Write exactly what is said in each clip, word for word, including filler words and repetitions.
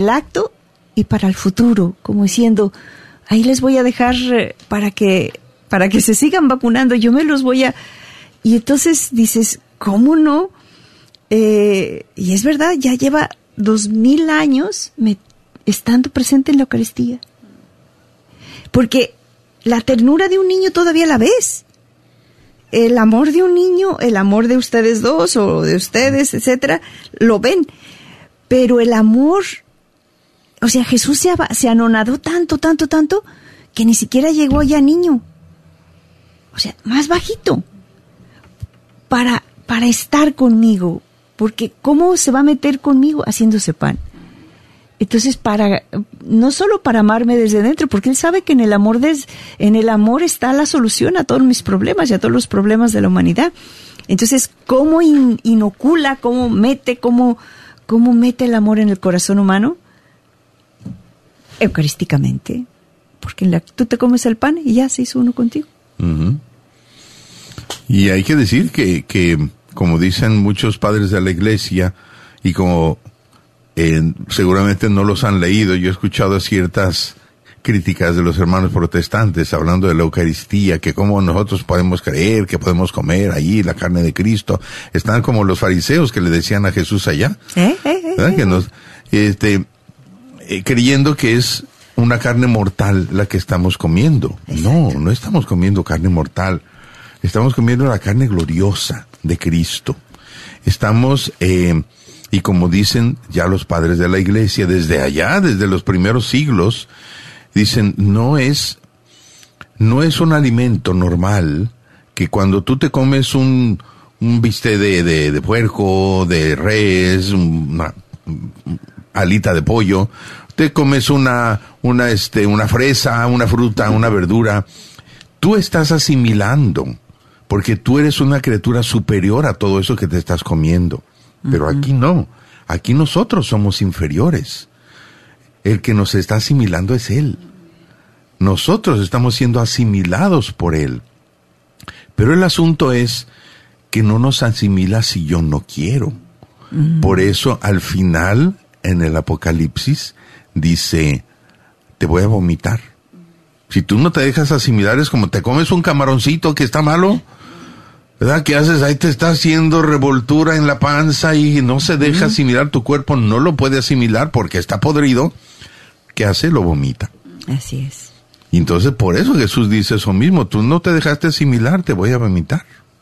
el acto y para el futuro, como diciendo, ahí les voy a dejar para que, para que se sigan vacunando, yo me los voy a... Y entonces dices, ¿cómo no? Eh, y es verdad, ya lleva dos mil años me, estando presente en la Eucaristía. Porque la ternura de un niño todavía la ves. El amor de un niño, el amor de ustedes dos o de ustedes, etcétera, lo ven. Pero el amor, o sea, Jesús se, se anonadó tanto, tanto, tanto, que ni siquiera llegó ya niño. O sea, más bajito. Para, para estar conmigo. Porque ¿cómo se va a meter conmigo? Haciéndose pan. Entonces, para, no solo para amarme desde dentro, porque Él sabe que en el amor des, en el amor está la solución a todos mis problemas y a todos los problemas de la humanidad. Entonces, ¿cómo in, inocula, cómo mete, cómo, cómo mete el amor en el corazón humano? Eucarísticamente. Porque en la, tú te comes el pan y ya se hizo uno contigo. Uh-huh. Y hay que decir que, que, como dicen muchos padres de la Iglesia, y como Eh, seguramente no los han leído. Yo he escuchado ciertas críticas de los hermanos protestantes hablando de la Eucaristía, que cómo nosotros podemos creer que podemos comer allí la carne de Cristo. Están como los fariseos que le decían a Jesús allá, ¿Eh? ¿Eh? ¿verdad? ¿Eh? Que nos, este, eh, creyendo que es una carne mortal la que estamos comiendo. Exacto. No, no estamos comiendo carne mortal. Estamos comiendo la carne gloriosa de Cristo. Estamos, eh, y como dicen ya los padres de la Iglesia, desde allá, desde los primeros siglos, dicen, no es, no es un alimento normal que cuando tú te comes un, un bistec de, de, de puerco, de res, una alita de pollo, te comes una, una, este, una fresa, una fruta, una verdura, tú estás asimilando, porque tú eres una criatura superior a todo eso que te estás comiendo. Pero aquí no, aquí nosotros somos inferiores. El que nos está asimilando es Él. Nosotros estamos siendo asimilados por Él. Pero el asunto es que no nos asimila si yo no quiero. Uh-huh. Por eso al final, en el Apocalipsis, dice, te voy a vomitar. Si tú no te dejas asimilar, es como te comes un camaroncito que está malo, ¿verdad? ¿Qué haces? Ahí te está haciendo revoltura en la panza y no se deja uh-huh. asimilar, tu cuerpo no lo puede asimilar porque está podrido. ¿Qué hace? Lo vomita. Así es. Y entonces por eso Jesús dice eso mismo, tú no te dejaste asimilar, te voy a vomitar.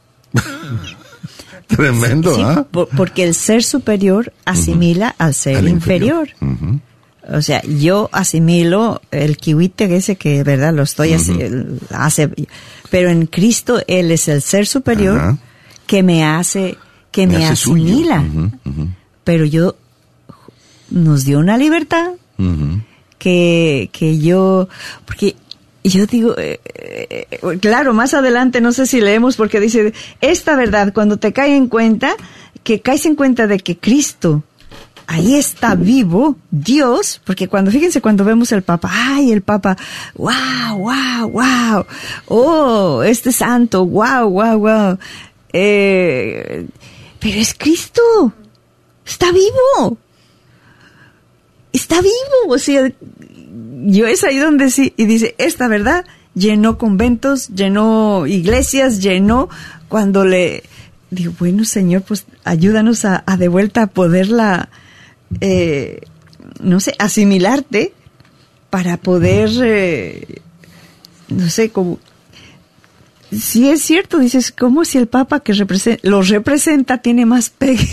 Tremendo, sí, ¿ah? sí, por, porque el ser superior asimila uh-huh. al ser al inferior. inferior. Uh-huh. O sea, yo asimilo el kiwite ese que, ¿verdad? Lo estoy uh-huh. hace, hace, pero en Cristo Él es el ser superior uh-huh. que me hace, que me, me hace asimila. Uh-huh. Uh-huh. Pero yo, nos dio una libertad uh-huh. que, que yo, porque yo digo, eh, eh, claro, más adelante, no sé si leemos, porque dice, esta verdad, cuando te cae en cuenta, que caes en cuenta de que Cristo, ahí está vivo Dios, porque cuando, fíjense, cuando vemos el Papa, ay, el Papa, wow, wow, wow, oh, este santo, wow, wow, wow, eh, pero es Cristo, está vivo, está vivo, o sea, yo es ahí donde sí, y dice, esta verdad llenó conventos, llenó iglesias, llenó, cuando le, digo, bueno, Señor, pues ayúdanos a, a de vuelta a poderla, Eh, no sé, asimilarte para poder, eh, no sé, como, si es cierto, dices, como si el Papa que representa, los representa tiene más pegue.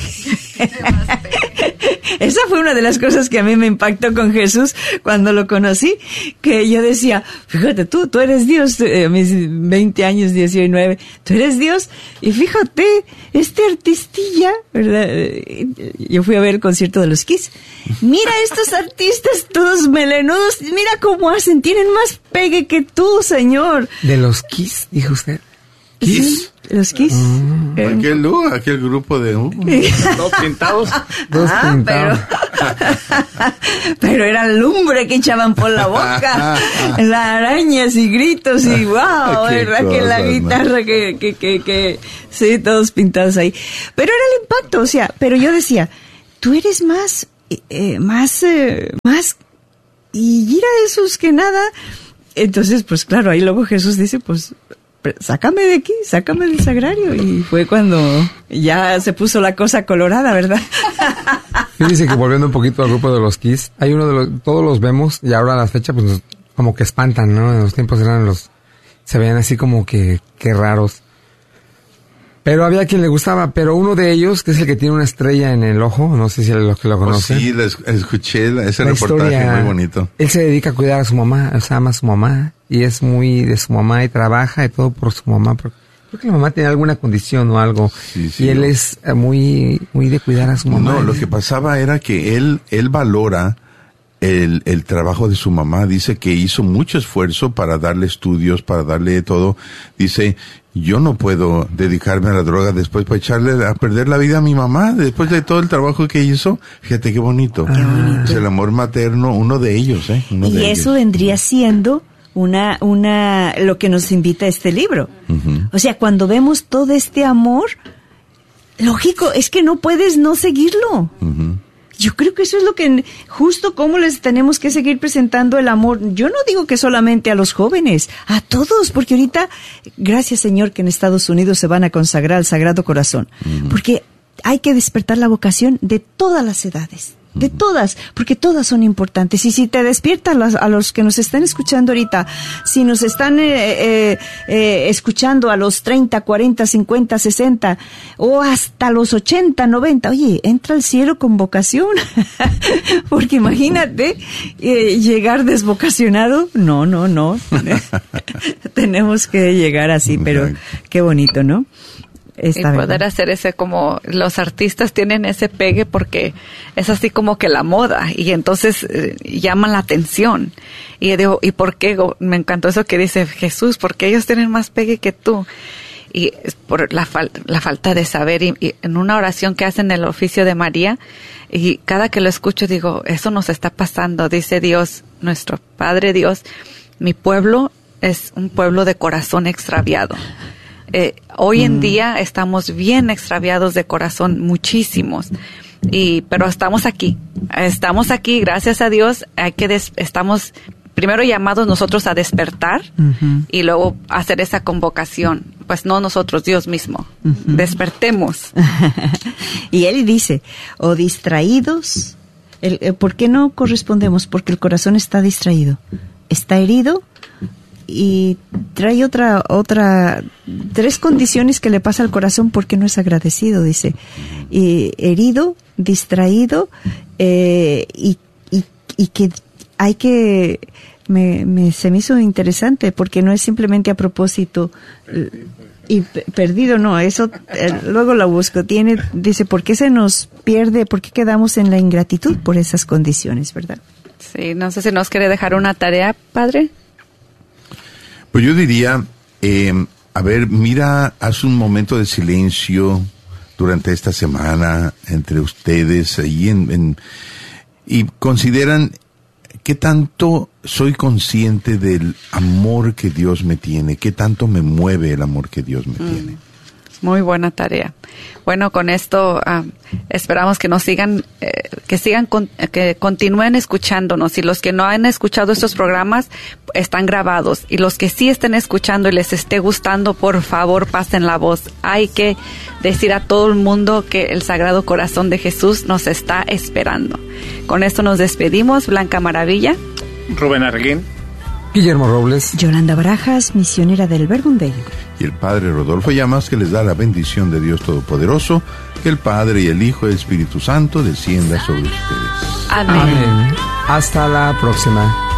Esa fue una de las cosas que a mí me impactó con Jesús cuando lo conocí, que yo decía, fíjate tú, tú eres Dios, a mis veinte años, diecinueve, tú eres Dios, y fíjate, este artistilla, ¿verdad? Yo fui a ver el concierto de los Kiss, mira estos artistas todos melenudos, mira cómo hacen, tienen más pegue que tú, Señor. ¿De los Kiss, dijo usted? ¿Kiss? Sí, los Kiss. Mm. Eh. Aquel, uh, aquel grupo de... Uh, dos pintados. Dos ah, pintados. Pero, pero era lumbre que echaban por la boca. Las arañas y gritos y wow, ¿verdad? Que la guitarra, ¿no? que, que, que, que... Sí, todos pintados ahí. Pero era el impacto, o sea, pero yo decía, tú eres más eh, más, eh, más, y ira esos que nada. Entonces, pues claro, ahí luego Jesús dice, pues, sácame de aquí, sácame del sagrario. Y fue cuando ya se puso la cosa colorada, ¿verdad? Fíjense que volviendo un poquito al grupo de los Kiss, hay uno de los, todos los vemos, y ahora a la fecha, pues, nos, como que espantan, ¿no? En los tiempos eran los, se veían así como que, que raros. Pero había quien le gustaba, pero uno de ellos, que es el que tiene una estrella en el ojo, no sé si los que lo conocen. Oh, sí, la es- escuché la- ese La reportaje, historia, muy bonito. Él se dedica a cuidar a su mamá, o sea, ama a su mamá, y es muy de su mamá, y trabaja y todo por su mamá, porque creo que la mamá tiene alguna condición o algo, Sí, sí, y él no. es eh, muy, muy de cuidar a su mamá. No, lo que pasaba era que él, él valora el, el trabajo de su mamá. Dice que hizo mucho esfuerzo para darle estudios, para darle todo. Dice, yo no puedo dedicarme a la droga después para echarle a perder la vida a mi mamá, después de todo el trabajo que hizo. Fíjate qué bonito. Qué bonito. Es el amor materno, uno de ellos, ¿eh? Uno Y de eso ellos. vendría siendo una, una, lo que nos invita a este libro. Ujú. O sea, cuando vemos todo este amor, lógico, es que no puedes no seguirlo. Ujú. Yo creo que eso es lo que, justo como les tenemos que seguir presentando el amor. Yo no digo que solamente a los jóvenes, a todos, porque ahorita, gracias Señor que en Estados Unidos se van a consagrar al Sagrado Corazón, porque hay que despertar la vocación de todas las edades. De todas, porque todas son importantes. Y si te despiertas las- a los que nos están escuchando ahorita, si nos están eh, eh, eh, escuchando a los treinta, cuarenta, cincuenta, sesenta o hasta los ochenta, noventa, oye, entra al cielo con vocación. Porque imagínate eh, llegar desvocacionado. No, no, no. Tenemos que llegar así, pero qué bonito, ¿no? Y Está poder verdad. hacer ese, como los artistas tienen ese pegue porque es así como que la moda y entonces eh, llaman la atención. Y yo digo, ¿y por qué? Go- Me encantó eso que dice Jesús, porque ellos tienen más pegue que tú. Y es por la, fal- la falta de saber. Y, y en una oración que hacen el oficio de María, y cada que lo escucho digo, eso nos está pasando. Dice Dios, nuestro Padre Dios, mi pueblo es un pueblo de corazón extraviado. Eh, hoy en día estamos bien extraviados de corazón, muchísimos, y pero estamos aquí, estamos aquí, gracias a Dios. Hay que des- estamos primero llamados nosotros a despertar Ujú. y luego hacer esa convocación. Pues no nosotros, Dios mismo. Despertemos. Y él dice, o distraídos, el, eh, ¿por qué no correspondemos? Porque el corazón está distraído, está herido y trae otra, otra, tres condiciones que le pasa al corazón porque no es agradecido, dice. Y herido, distraído, eh, y, y, y que hay que, me, me, se me hizo interesante porque no es simplemente a propósito. eh, Y pe- perdido, no, eso eh, luego la busco. Tiene, dice, ¿por qué se nos pierde? ¿Por qué quedamos en la ingratitud por esas condiciones, verdad? Sí, no sé si nos quiere dejar una tarea, padre. Pues yo diría, eh, a ver, mira, haz un momento de silencio durante esta semana entre ustedes ahí en, en- y consideran qué tanto soy consciente del amor que Dios me tiene, qué tanto me mueve el amor que Dios me tiene. Muy buena tarea. Bueno, con esto ah, esperamos que nos sigan, eh, que sigan, con- eh, que continúen escuchándonos. Y los que no han escuchado estos programas están grabados. Y los que sí estén escuchando y les esté gustando, por favor, pasen la voz. Hay que decir a todo el mundo que el Sagrado Corazón de Jesús nos está esperando. Con esto nos despedimos. Blanca Maravilla. Rubén Arguín. Guillermo Robles. Yolanda Barajas, misionera del Verbum Dei. Y el Padre Rodolfo Llamas, que les da la bendición de Dios Todopoderoso, que el Padre y el Hijo y el Espíritu Santo descienda sobre ustedes. Amén. Amén. Hasta la próxima.